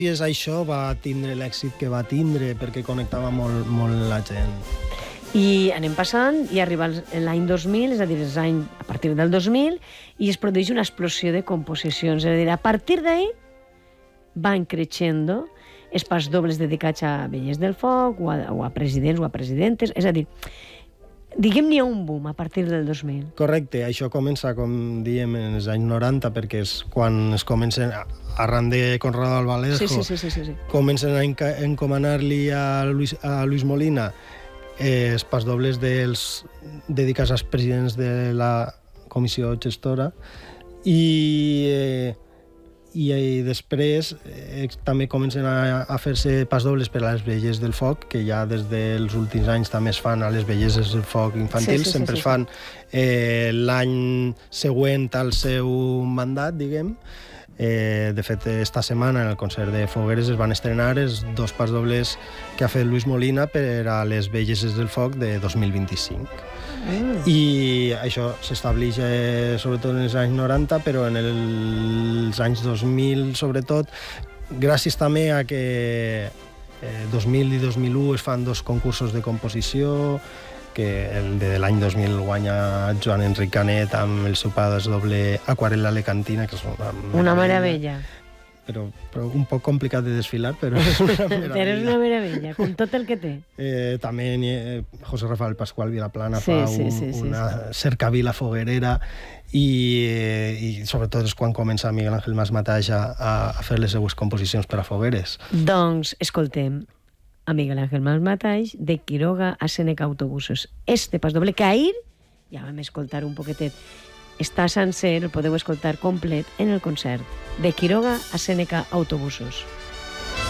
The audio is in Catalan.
I és això va tindre l'èxit que va tindre, perquè connectava molt la gent. I anem passant i arriba l'any 2000, és a dir, a partir del 2000, i es produeix una explosió de composicions. És a dir, a partir d'ahí van creixendo els pasdobles dedicats a Vellers del Foc o a presidents o a presidentes. És a dir, diguem-n'hi un boom a partir del 2000. Correcte, això comença, com diem, en els anys 90, perquè és quan es comencen, arran de Conrado Albalejo, sí. comencen a encomanar-li a Luis Molina els pasdobles dedicats als presidents de la comissió gestora i després també comencen a fer-se pasdobles per a les Vellers del Foc, que ja des dels últims anys també es fan a les Velleses del Foc infantils, sempre es fan l'any següent al seu mandat, diguem. De fet, esta setmana en el concert de Fogueres es van estrenar els 2 pasdobles que ha fet Luis Molina per a les Velleses del Foc de 2025. I això s'estableix sobretot en els anys 90, però en els anys 2000 sobretot, gràcies també a que 2000 i 2001 es fan 2 concursos de composició, que el de l'any 2000 guanya Joan Enric Canet amb el seu pasdoble Aquarel·la Alecantina, que és una meravella. Però un poc complicat de desfilar, però és una meravella. Però és una meravella, com tot el que té. També José Rafael Pascual Vilaplana fa una cercavila foguerera i sobretot és quan comença Miguel Ángel Mas Mataix a fer les seues composicions per a fogueres. Doncs escoltem a Miguel Ángel Mas Mataix de Quiroga a Sèneca Autobusos. Este pasdoble que ahir ja vam escoltar un poquetet, està sencer, el podeu escoltar complet en el concert de Quiroga a Sèneca Autobusos.